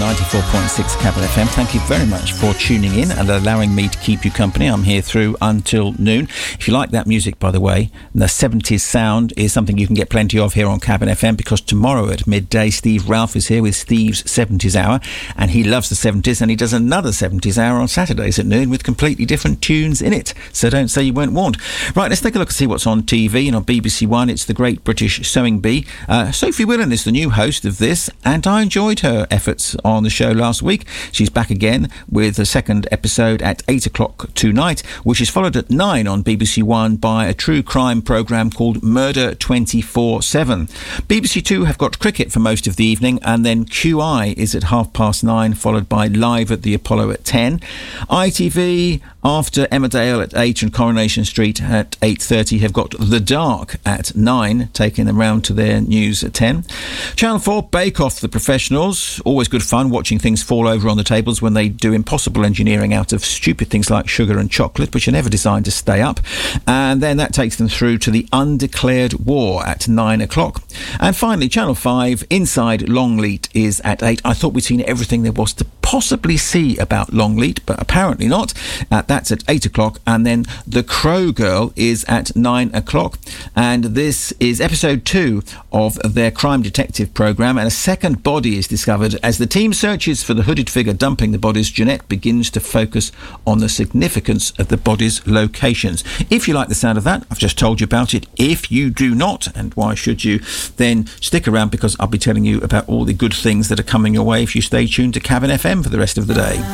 94.6 Capital FM. Thank you very much for tuning in and allowing me to keep you company. I'm here through until noon. If you like that music, by the way, the 70s sound is something you can get plenty of here on Capital FM, because tomorrow at midday, Steve Ralph is here with Steve's 70s Hour, and he loves the 70s, and he does another 70s Hour on Saturdays at noon with completely different tunes in it. So don't say you weren't warned. Right, let's take a look and see what's on TV. And on BBC One, it's The Great British Sewing Bee. Sophie Willan is the new host of this, and I enjoyed her efforts on the show last week. She's back again with the second episode at 8 o'clock tonight, which is followed at 9 on BBC One by a true crime programme called Murder 24/7. BBC Two have got cricket for most of the evening, and then QI is at 9:30, followed by Live at the Apollo at 10. ITV, after Emmerdale at 8 and Coronation Street at 8:30, have got The Dark at 9, taking them round to their news at 10. Channel 4, Bake Off the Professionals. Always good fun watching things fall over on the tables when they do impossible engineering out of stupid things like sugar and chocolate, which are never designed to stay up. And then that takes them through to The Undeclared War at 9 o'clock. And finally, Channel 5, Inside Longleat is at 8. I thought we'd seen everything there was to possibly see about Longleat, but apparently not. That's at 8 o'clock. And then The Crow Girl is at 9 o'clock. And this is episode 2 of their crime detective programme, and a second body is discovered. As the team searches for the hooded figure dumping the bodies, Jeanette begins to focus on the significance of the bodies' locations. If you like the sound of that, I've just told you about it. If you do not, and why should you, then stick around, because I'll be telling you about all the good things that are coming your way if you stay tuned to Cabin FM for the rest of the day.